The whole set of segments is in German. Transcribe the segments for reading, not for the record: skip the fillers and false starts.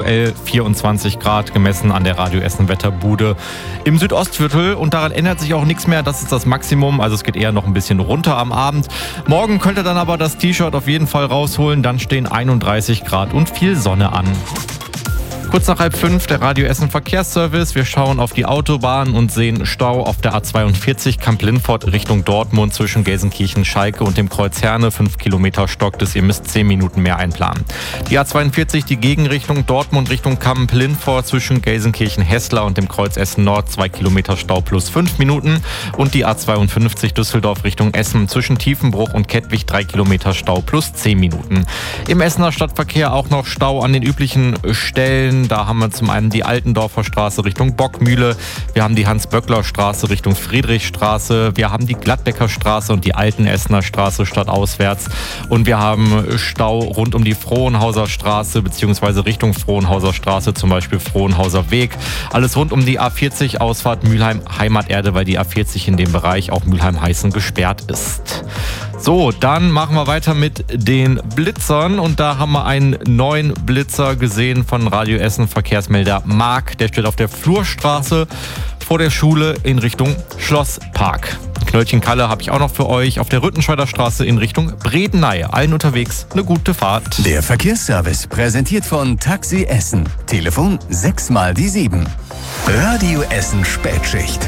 aktuell 24 Grad gemessen an der Radio Essen Wetterbude im Südostviertel. Und daran ändert sich auch nichts mehr. Das ist das Maximum. Also es geht eher noch ein bisschen runter am Abend. Morgen könnt ihr dann aber das T-Shirt auf jeden Fall rausholen. Dann stehen 31 Grad und viel Sonne an. Kurz nach 4:30 der Radio Essen Verkehrsservice. Wir schauen auf die Autobahn und sehen Stau auf der A42 Kamp-Lindfort Richtung Dortmund zwischen Gelsenkirchen, Schalke und dem Kreuz Herne. 5 Kilometer stockt es. Ihr müsst 10 Minuten mehr einplanen. Die A42, die Gegenrichtung Dortmund Richtung Kamp-Lindfort zwischen Gelsenkirchen, Heßler und dem Kreuz Essen Nord. 2 Kilometer Stau plus 5 Minuten. Und die A52 Düsseldorf Richtung Essen zwischen Tiefenbruch und Kettwig. 3 Kilometer Stau plus 10 Minuten. Im Essener Stadtverkehr auch noch Stau an den üblichen Stellen. Da haben wir zum einen die Altendorfer Straße Richtung Bockmühle, wir haben die Hans-Böckler-Straße Richtung Friedrichstraße, wir haben die Gladbecker Straße und die Alten Essener Straße stadtauswärts und wir haben Stau rund um die Frohnhauser Straße bzw. Richtung Frohnhauser Straße, zum Beispiel Frohnhauser Weg. Alles rund um die A40 Ausfahrt Mülheim Heimaterde, weil die A40 in dem Bereich auch Mülheim-Heißen gesperrt ist. So, dann machen wir weiter mit den Blitzern und da haben wir einen neuen Blitzer gesehen von Radio Essen Verkehrsmelder Mark. Der steht auf der Flurstraße vor der Schule in Richtung Schlosspark. Knöllchen Kalle habe ich auch noch für euch auf der Rüttenscheider Straße in Richtung Bredeney. Allen unterwegs eine gute Fahrt. Der Verkehrsservice präsentiert von Taxi Essen. Telefon 6x7. Radio Essen Spätschicht.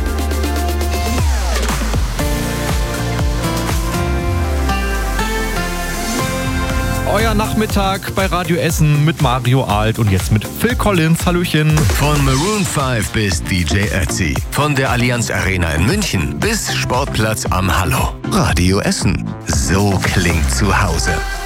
Euer Nachmittag bei Radio Essen mit Mario Alt und jetzt mit Phil Collins. Hallöchen. Von Maroon 5 bis DJ Ötzi. Von der Allianz Arena in München bis Sportplatz am Hallo. Radio Essen. So klingt zu Hause.